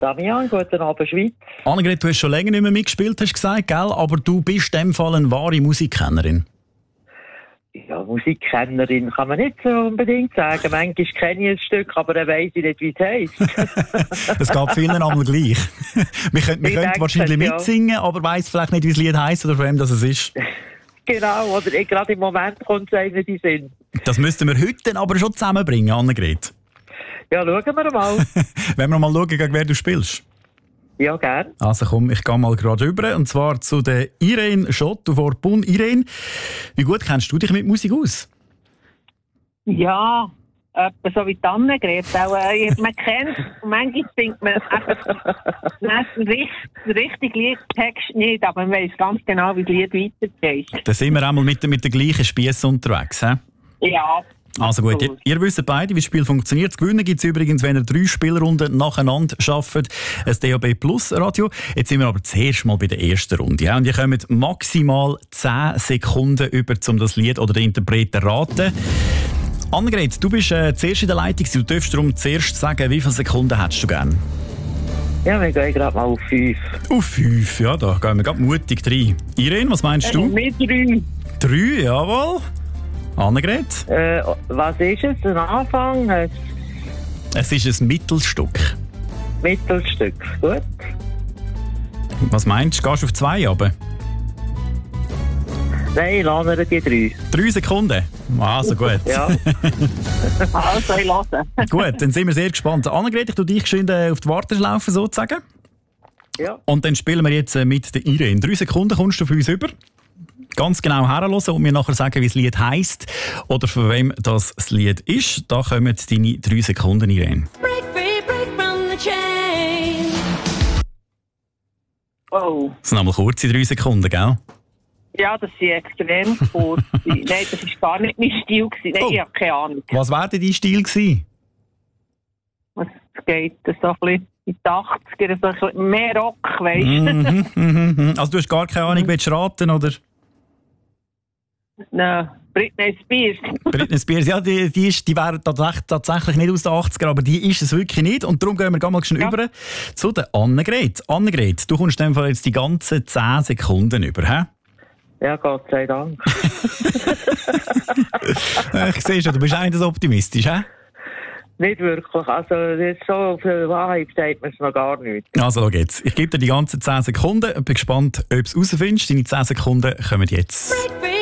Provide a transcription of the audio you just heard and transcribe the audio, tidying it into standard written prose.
Damian, guten Abend, Schweiz. Annegret, du hast schon länger nicht mehr mitgespielt, hast du gesagt, gell? Aber du bist in dem Fall eine wahre Musikkennerin. Ja, Musikkennerin kann man nicht so unbedingt sagen. Manchmal kenne ich ein Stück, aber dann weiss ich nicht, wie es heisst. Es geht vielen einmal gleich. Wir können wahrscheinlich mitsingen, aber weiss vielleicht nicht, wie das Lied heisst oder von wem das ist. Genau, oder gerade im Moment kommt es einem in den Sinn. Das müssten wir heute dann aber schon zusammenbringen, Annegret. Ja, schauen wir mal. Wenn wir mal schauen, gegen wer du spielst. Ja, gerne. Also komm, ich gehe mal gerade rüber, und zwar zu der Irene Schott vor Bun. Irene, wie gut kennst du dich mit Musik aus? Ja, etwa so wie die Annegret. Man kennt, manchmal denkt man den richtigen Liedtext nicht, aber man weiss ganz genau, wie das Lied weitergeht. Da sind wir einmal mit den gleichen Spiessen unterwegs, he? Ja. Also gut, ihr wisst beide, wie das Spiel funktioniert. Das Gewinnen gibt es übrigens, wenn ihr 3 Spielrunden nacheinander schafft. Ein DAB Plus Radio. Jetzt sind wir aber zuerst mal bei der ersten Runde. Ja? Und ihr kommt maximal 10 Sekunden über, um das Lied oder den Interpreten zu raten. Annegret, du bist zuerst in der Leitung. Du darfst darum zuerst sagen, wie viele Sekunden hättest du gern? Ja, wir gehen gerade mal auf 5. Auf 5, ja, da gehen wir gerade mutig rein. Irene, was meinst du? Mit 3. 3, jawohl. Annegret? Was ist es? Ein Anfang? Es ist ein Mittelstück. Mittelstück, gut. Was meinst du? Gehst du auf 2 runter? Nein, lassen wir die 3. 3 Sekunden? Also gut. Ja. Also, ich höre. Gut, dann sind wir sehr gespannt. Annegret, ich tue dich geschwind auf die Warteschlaufe sozusagen. Ja. Und dann spielen wir jetzt mit der Irene. 3 Sekunden kommst du auf uns über. Ganz genau herhören und mir nachher sagen, wie das Lied heisst oder von wem das Lied ist. Da kommen deine 3 Sekunden, Irene. Break free, break from the chain. Oh. Das sind einmal kurze 3 Sekunden, gell? Ja, das sind extrem kurz. Nein, das war gar nicht mein Stil. Nein, ich habe keine Ahnung. Was wäre denn dein Stil gewesen? Es geht so ein bisschen in die 80er, so ein bisschen mehr Rock, weißt du? Also du hast gar keine Ahnung, willst du raten, oder? Nein, Britney Spears. Britney Spears, ja, die wäre tatsächlich nicht aus den 80er, aber die ist es wirklich nicht. Und darum gehen wir mal schnell über zu der Annegret. Annegret, du kommst in dem Fall jetzt die ganzen 10 Sekunden über, hä? Ja, Gott sei Dank. Ich sehe schon, du bist eigentlich optimistisch, hä? Nicht wirklich. Also, so viel Wahrheit sagt man es noch gar nicht. Also, schau jetzt. Ich gebe dir die ganzen 10 Sekunden. Ich bin gespannt, ob du es herausfindest. Deine 10 Sekunden kommen jetzt.